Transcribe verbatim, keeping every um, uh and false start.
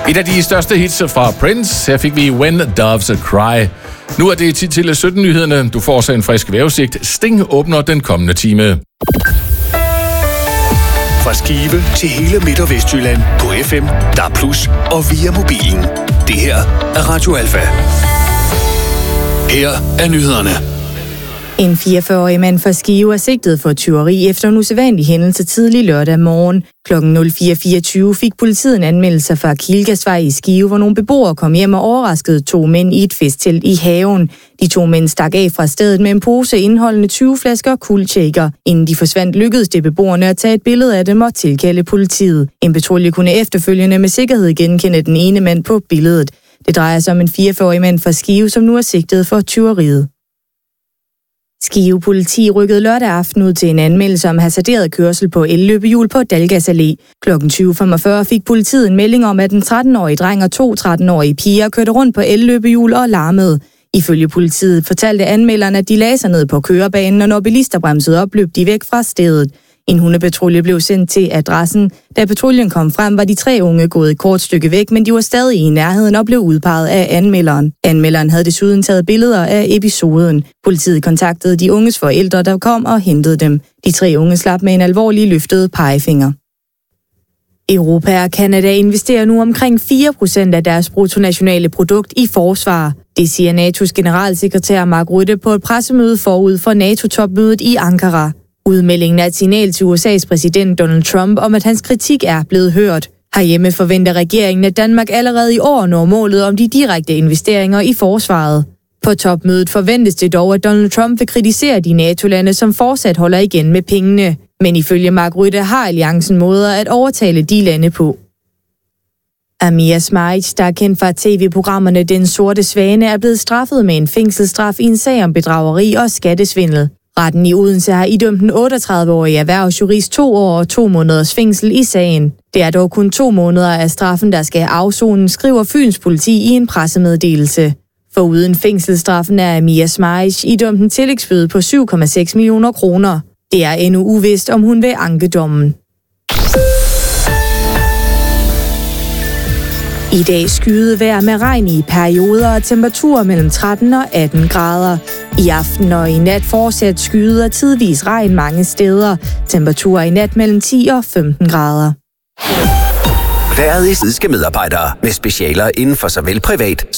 Et af de største hits fra Prince. Her fik vi When Doves Cry. Nu er det ti til sytten nyhederne. Du får så en frisk vejrudsigt. Sting åbner den kommende time. Fra Skive til hele Midt- og Vestjylland på F M, D A B plus, og via mobilen. Det her er Radio Alfa. Her er nyhederne. En fireogfyrre-årig mand fra Skive er sigtet for tyveri efter en usædvanlig hændelse tidlig lørdag morgen. Klokken nul fire fireogtyve fik politiet en anmeldelse fra Kilgasvej i Skive, hvor nogle beboere kom hjem og overraskede to mænd i et festtelt i haven. De to mænd stak af fra stedet med en pose indeholdende tyve flasker Coolshaker. Inden de forsvandt, lykkedes det beboerne at tage et billede af dem og tilkalde politiet. En patrulje kunne efterfølgende med sikkerhed genkende den ene mand på billedet. Det drejer sig om en fireogfyrre-årig mand fra Skive, som nu er sigtet for tyveriet. Skive politi rykkede lørdag aften ud til en anmeldelse om hasarderet kørsel på elløbehjul på Dalgas Allé. Klokken tyve femogfyrre fik politiet en melding om, at en tretten-årig dreng og to tretten-årige piger kørte rundt på elløbehjul og larmede. Ifølge politiet fortalte anmelderen, at de lagde sig ned på kørebanen, og når bilister bremsede op, løb de væk fra stedet. En hundepatrulje blev sendt til adressen. Da patruljen kom frem, var de tre unge gået et kort stykke væk, men de var stadig i nærheden og blev udpeget af anmelderen. Anmelderen havde desuden taget billeder af episoden. Politiet kontaktede de unges forældre, der kom og hentede dem. De tre unge slap med en alvorlig løftet pegefinger. Europa og Canada investerer nu omkring fire procent af deres bruttonationale produkt i forsvar. Det siger N A T O's generalsekretær Mark Rutte på et pressemøde forud for NATO-topmødet i Ankara. Udmeldingen er et signal til U S A's præsident Donald Trump om, at hans kritik er blevet hørt. Herhjemme forventer regeringen, at Danmark allerede i år når målet om de direkte investeringer i forsvaret. På topmødet forventes det dog, at Donald Trump vil kritisere de NATO-lande, som fortsat holder igen med pengene. Men ifølge Mark Rutte har alliancen måder at overtale de lande på. Amir Smajic, der er kendt fra tv-programmerne Den Sorte Svane, er blevet straffet med en fængselsstraf i en sag om bedrageri og skattesvindel. Retten i Odense har idømt den otteogtredive-årige erhvervsjurist to år og to måneders fængsel i sagen. Det er dog kun to måneder af straffen, der skal afsonen, skriver Fyns politi i en pressemeddelelse. Foruden fængselsstraffen er Amir Smajic idømt en tillægsbøde på syv komma seks millioner kroner. Det er endnu uvist, om hun vil anke dommen. I dag skyet vejr med regn i perioder og temperaturer mellem tretten og atten grader. I aften og i nat fortsat skyet og tidvis regn mange steder. Temperaturer i nat mellem ti og femten grader. Været i Slidske medarbejdere med specialer inden for såvel privat